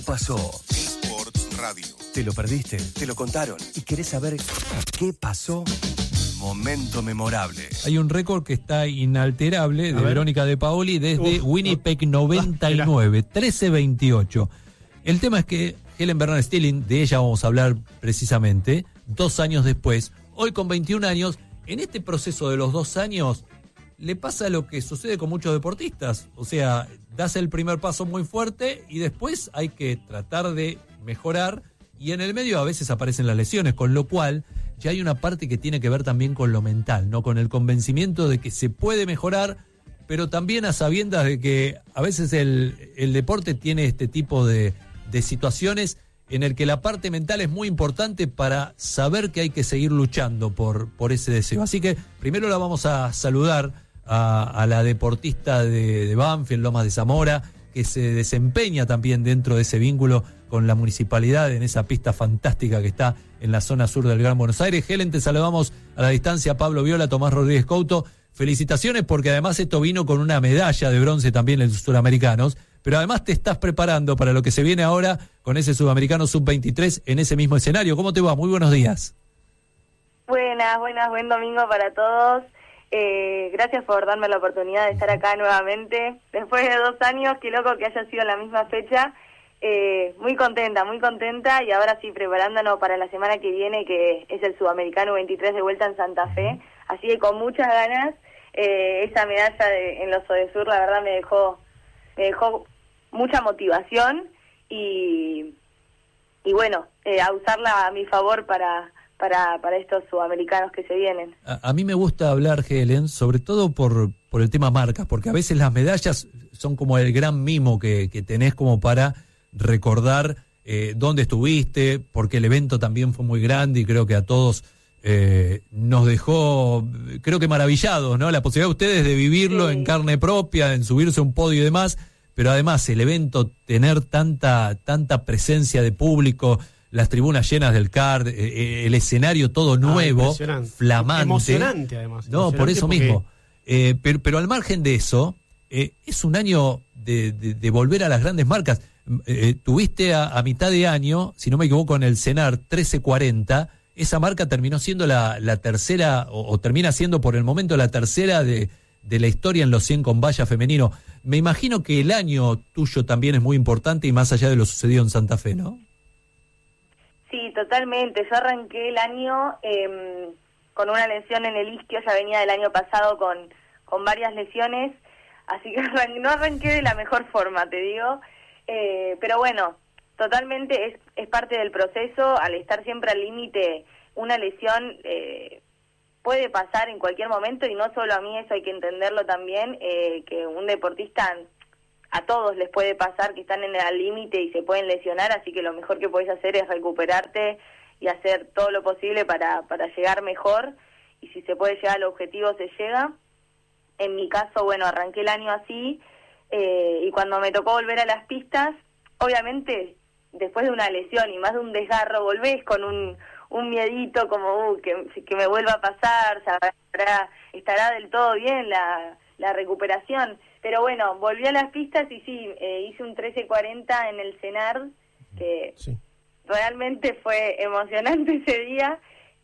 Pasó. Sports Radio. ¿Te lo perdiste? ¿Te lo contaron? ¿Y querés saber qué pasó? Momento memorable. Hay un récord que está inalterable de Verónica De Paoli desde Winnipeg 99, 13:28. El tema es que Helen Bernal Stilling, de ella vamos a hablar precisamente, 2 años después, hoy con 21 años, en este proceso de los 2 años, le pasa lo que sucede con muchos deportistas. O sea, das el primer paso muy fuerte y después hay que tratar de mejorar y en el medio a veces aparecen las lesiones, con lo cual ya hay una parte que tiene que ver también con lo mental, ¿no? Con el convencimiento de que se puede mejorar, pero también a sabiendas de que a veces el deporte tiene este tipo de situaciones en el que la parte mental es muy importante para saber que hay que seguir luchando por ese deseo. Así que primero la vamos a saludar a la deportista de Banfield, Lomas de Zamora, que se desempeña también dentro de ese vínculo con la municipalidad en esa pista fantástica que está en la zona sur del Gran Buenos Aires. Helen, te saludamos a la distancia, Pablo Viola, Tomás Rodríguez Couto. Felicitaciones porque además esto vino con una medalla de bronce también en los Suramericanos, pero además te estás preparando para lo que se viene ahora con ese Sudamericano Sub-23 en ese mismo escenario. ¿Cómo te va? Muy buenos días. Buenas, buen domingo para todos. Gracias por darme la oportunidad de estar acá nuevamente. Después de 2 años, qué loco que haya sido la misma fecha. Muy contenta y ahora sí preparándonos para la semana que viene, que es el Sudamericano 23 de vuelta en Santa Fe. Así que con muchas ganas, esa medalla en los Odesur la verdad me dejó mucha motivación y bueno, a usarla a mi favor para estos sudamericanos que se vienen. A mí me gusta hablar, Helen, sobre todo por el tema marcas, porque a veces las medallas son como el gran mimo que tenés como para recordar dónde estuviste, porque el evento también fue muy grande y creo que a todos nos dejó, creo que maravillados, ¿no? La posibilidad de ustedes de vivirlo en carne propia, en subirse a un podio y demás, pero además el evento, tener tanta presencia de público, las tribunas llenas del CAR, el escenario todo nuevo, flamante. Emocionante, además. No, por eso mismo. Pero al margen de eso, es un año de volver a las grandes marcas. Tuviste a mitad de año, si no me equivoco, en el CENAR 1340. Esa marca terminó siendo la tercera, o termina siendo por el momento la tercera de la historia en los 100 con valla femenino. Me imagino que el año tuyo también es muy importante y más allá de lo sucedido en Santa Fe, ¿no? Sí, totalmente. Yo arranqué el año con una lesión en el isquio, ya venía del año pasado con varias lesiones, así que no arranqué de la mejor forma, te digo. Pero bueno, totalmente es parte del proceso. Al estar siempre al límite, una lesión puede pasar en cualquier momento, y no solo a mí, eso hay que entenderlo también, que un deportista, a todos les puede pasar que están en el límite y se pueden lesionar, así que lo mejor que podés hacer es recuperarte y hacer todo lo posible para llegar mejor, y si se puede llegar al objetivo se llega. En mi caso, bueno, arranqué el año así, y cuando me tocó volver a las pistas, obviamente después de una lesión y más de un desgarro, volvés con un miedito como que me vuelva a pasar, estará del todo bien la recuperación. Pero bueno, volví a las pistas y sí, hice un 13:40 en el CENAR, que realmente fue emocionante ese día,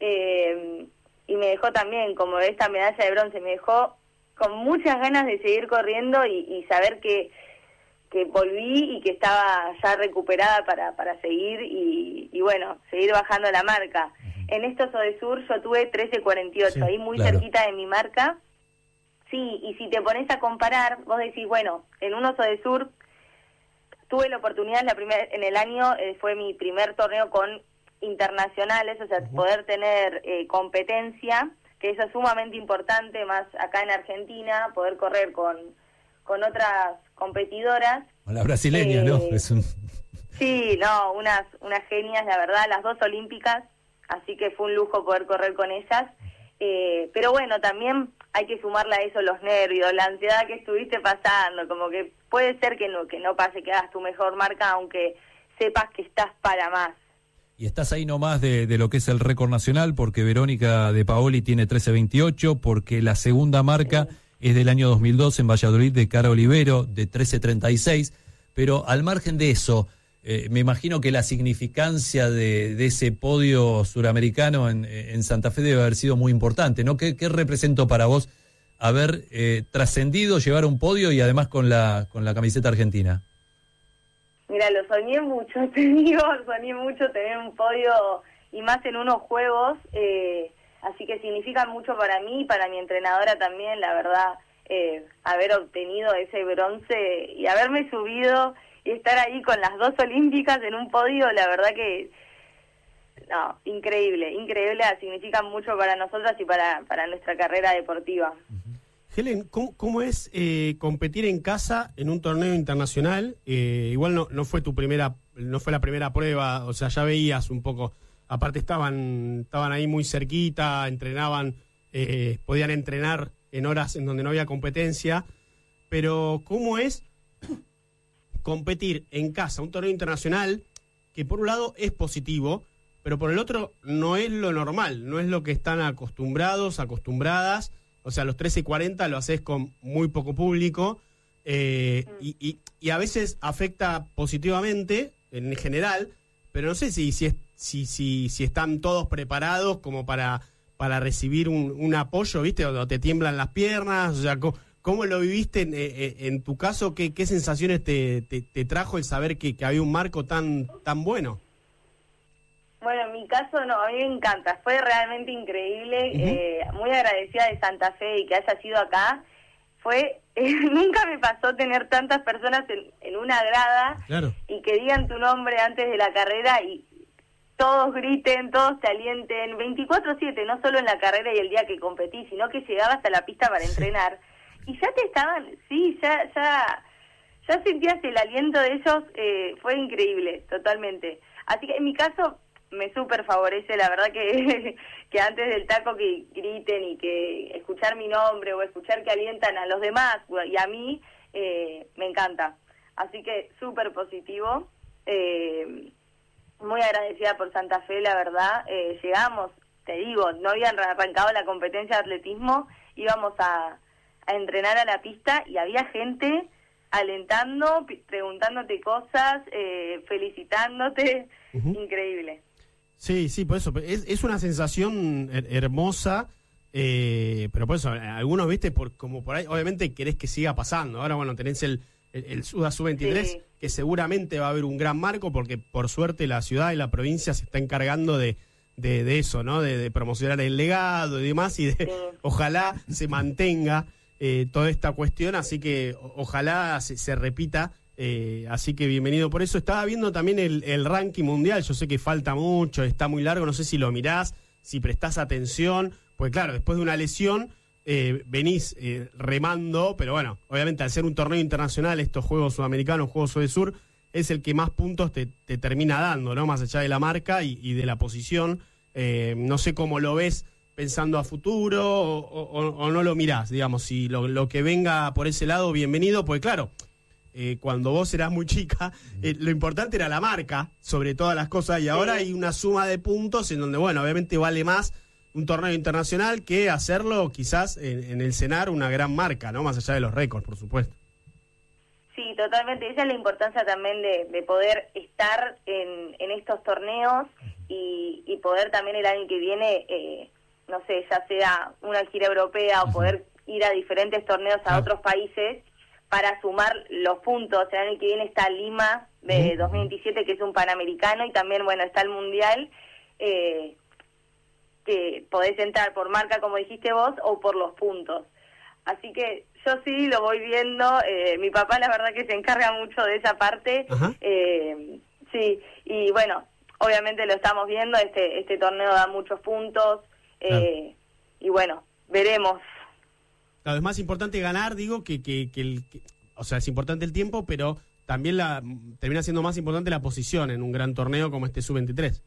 y me dejó también, como esta medalla de bronce, me dejó con muchas ganas de seguir corriendo y saber que volví y que estaba ya recuperada para seguir y bueno, seguir bajando la marca. En estos Odesur yo tuve 13:48, ahí muy cerquita de mi marca. Sí, y si te pones a comparar, vos decís, bueno, en unos Odesur tuve la oportunidad en el año, fue mi primer torneo con internacionales, o sea, poder tener competencia, que eso es sumamente importante, más acá en Argentina, poder correr con otras competidoras. La brasileña, ¿no? Sí, no, unas genias, la verdad, las 2 olímpicas, así que fue un lujo poder correr con ellas. Pero bueno, también hay que sumarle a eso los nervios, la ansiedad que estuviste pasando, como que puede ser que no pase, que hagas tu mejor marca, aunque sepas que estás para más. Y estás ahí nomás de lo que es el récord nacional, porque Verónica De Paoli tiene 13:28, porque la segunda marca es del año 2002 en Valladolid de Cara Olivero, de 13:36, pero al margen de eso, Me imagino que la significancia de ese podio suramericano en Santa Fe debe haber sido muy importante, ¿no? ¿Qué representó para vos haber trascendido, llevar un podio y además con la camiseta argentina? Mira, lo soñé mucho, te digo, soñé mucho tener un podio y más en unos juegos, así que significa mucho para mí y para mi entrenadora también, la verdad, haber obtenido ese bronce y haberme subido y estar ahí con las 2 olímpicas en un podio, la verdad que, no, increíble, significa mucho para nosotras y para nuestra carrera deportiva. Helen, ¿cómo es competir en casa en un torneo internacional? Igual no fue la primera prueba, o sea, ya veías un poco, aparte estaban ahí muy cerquita, entrenaban, podían entrenar en horas en donde no había competencia, pero ¿cómo es competir en casa, un torneo internacional que por un lado es positivo, pero por el otro no es lo normal, no es lo que están acostumbradas? O sea, los 13:40 lo haces con muy poco público y a veces afecta positivamente en general, pero no sé si están todos preparados como para recibir un apoyo, ¿viste? O te tiemblan las piernas, o sea, ¿cómo lo viviste en tu caso? ¿Qué sensaciones te trajo el saber que había un marco tan bueno? Bueno, en mi caso, no, a mí me encanta, fue realmente increíble, muy agradecida de Santa Fe y que haya sido acá. Nunca me pasó tener tantas personas en una grada, claro, y que digan tu nombre antes de la carrera y todos griten, todos te alienten, 24/7, no solo en la carrera y el día que competí, sino que llegabas a la pista para entrenar. Y ya te estaban, ya sentías el aliento de ellos, fue increíble, totalmente. Así que en mi caso me súper favorece, la verdad que antes del taco que griten y que escuchar mi nombre o escuchar que alientan a los demás y a mí, me encanta. Así que súper positivo, muy agradecida por Santa Fe, la verdad. Llegamos, te digo, no habían arrancado la competencia de atletismo, íbamos a entrenar a la pista y había gente alentando, preguntándote cosas, felicitándote, increíble. Sí, por eso, es una sensación hermosa, pero por eso, algunos, viste, como por ahí, obviamente querés que siga pasando. Ahora, bueno, tenés el SUDA Sub-23, sí, que seguramente va a haber un gran marco, porque por suerte la ciudad y la provincia se está encargando de eso, ¿no? De promocionar el legado y demás, y ojalá se mantenga toda esta cuestión, así que ojalá se repita. Así que bienvenido por eso. Estaba viendo también el ranking mundial, yo sé que falta mucho, está muy largo, no sé si lo mirás, si prestás atención, pues claro, después de una lesión venís remando, pero bueno, obviamente al ser un torneo internacional, estos Juegos Sudamericanos, Juegos Sur, es el que más puntos te termina dando, ¿no? Más allá de la marca y de la posición. No sé cómo lo ves pensando a futuro o no lo mirás, digamos, si lo que venga por ese lado, bienvenido, pues claro, cuando vos eras muy chica, lo importante era la marca, sobre todas las cosas, y ahora hay una suma de puntos en donde, bueno, obviamente vale más un torneo internacional que hacerlo quizás en el CENAR una gran marca, ¿no? Más allá de los récords, por supuesto. Sí, totalmente. Esa es la importancia también de poder estar en estos torneos y poder también el año que viene, no sé, ya sea una gira europea o poder ir a diferentes torneos a otros países para sumar los puntos. El año que viene está Lima de 2027, que es un Panamericano, y también, bueno, está el Mundial, que podés entrar por marca, como dijiste vos, o por los puntos. Así que yo sí lo voy viendo. Mi papá, la verdad, que se encarga mucho de esa parte. Sí, y bueno, obviamente lo estamos viendo. Este torneo da muchos puntos. Y bueno, veremos. Claro, es más importante ganar, digo, o sea, es importante el tiempo, pero también termina siendo más importante la posición en un gran torneo como este Sub-23.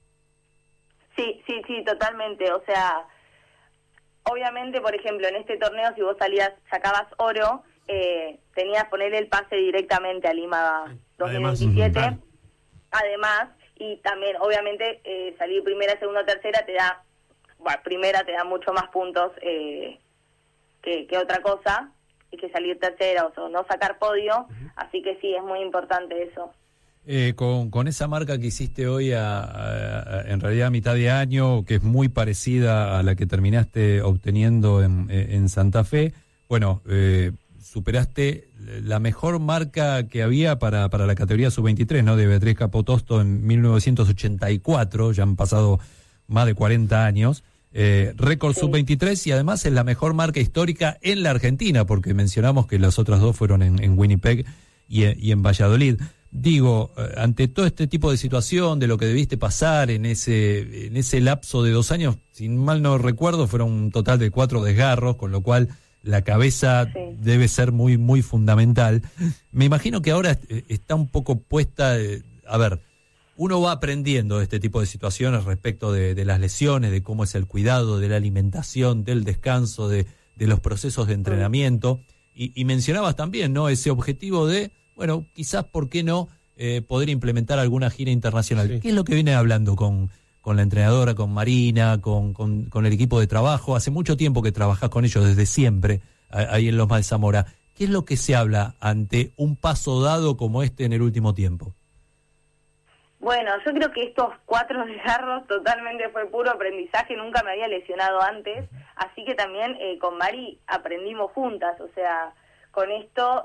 Sí, totalmente. O sea, obviamente, por ejemplo, en este torneo, si vos sacabas oro, tenías que poner el pase directamente a Lima 2027. Además, y también, obviamente, salir primera, segunda, tercera primera te da mucho más puntos que otra cosa, y que salir tercera o no sacar podio. Así que sí, es muy importante eso. Con esa marca que hiciste hoy en realidad a mitad de año, que es muy parecida a la que terminaste obteniendo en Santa Fe, bueno, superaste la mejor marca que había para la categoría sub-23, ¿no? De Beatriz Capotosto en 1984, ya han pasado más de 40 años. Récord sub-23 y además es la mejor marca histórica en la Argentina, porque mencionamos que las otras dos fueron en Winnipeg y en Valladolid. Digo, ante todo este tipo de situación, de lo que debiste pasar en ese lapso de 2 años, si mal no recuerdo, fueron un total de 4 desgarros, con lo cual la cabeza debe ser muy, muy fundamental. Me imagino que ahora está un poco puesta, a ver, uno va aprendiendo de este tipo de situaciones respecto de las lesiones, de cómo es el cuidado, de la alimentación, del descanso, de los procesos de entrenamiento. Y mencionabas también, ¿no? Ese objetivo de, bueno, quizás, ¿por qué no poder implementar alguna gira internacional? ¿Qué es lo que viene hablando con la entrenadora, con Marina, con el equipo de trabajo? Hace mucho tiempo que trabajás con ellos, desde siempre, ahí en Loma de Zamora. ¿Qué es lo que se habla ante un paso dado como este en el último tiempo? Bueno, yo creo que estos 4 desgarros totalmente fue puro aprendizaje, nunca me había lesionado antes, así que también con Mari aprendimos juntas, o sea, con esto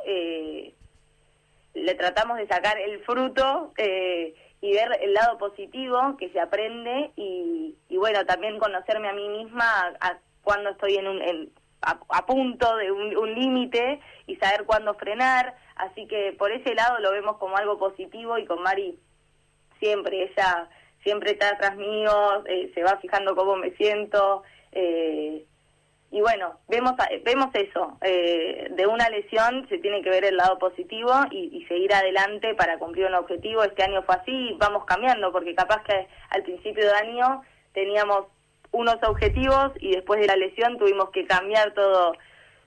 le tratamos de sacar el fruto y ver el lado positivo que se aprende y bueno, también conocerme a mí misma a cuando estoy a punto de un límite y saber cuándo frenar, así que por ese lado lo vemos como algo positivo y con Mari ella siempre está atrás mío, se va fijando cómo me siento, y bueno, vemos eso, de una lesión se tiene que ver el lado positivo y seguir adelante para cumplir un objetivo. Este año fue así, vamos cambiando, porque capaz que al principio de año teníamos unos objetivos y después de la lesión tuvimos que cambiar todo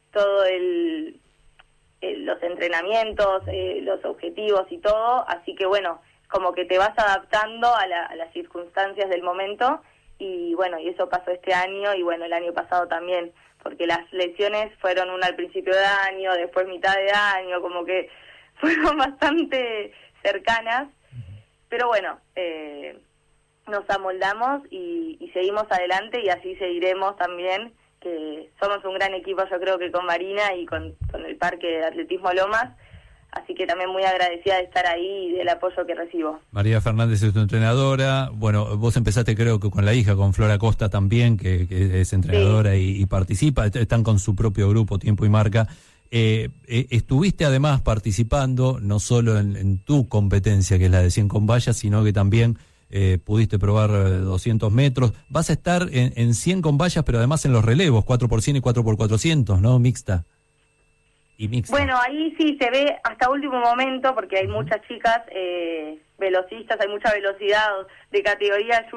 los entrenamientos, los objetivos y todo, así que bueno, como que te vas adaptando a las circunstancias del momento y bueno, y eso pasó este año y bueno, el año pasado también, porque las lesiones fueron una al principio de año, después mitad de año, como que fueron bastante cercanas, pero bueno, nos amoldamos y seguimos adelante y así seguiremos también, que somos un gran equipo, yo creo que con Marina y con el Parque de Atletismo Lomas. Así que también muy agradecida de estar ahí y del apoyo que recibo. María Fernández es tu entrenadora. Bueno, vos empezaste creo que con la hija, con Flora Costa también, que es entrenadora y participa. Están con su propio grupo, Tiempo y Marca. Estuviste además participando no solo en tu competencia, que es la de 100 con vallas, sino que también pudiste probar 200 metros. Vas a estar en 100 con vallas, pero además en los relevos, 4x100 y 4x400, ¿no? Mixta. Bueno, ahí sí se ve hasta último momento, porque hay muchas chicas velocistas, hay mucha velocidad de categoría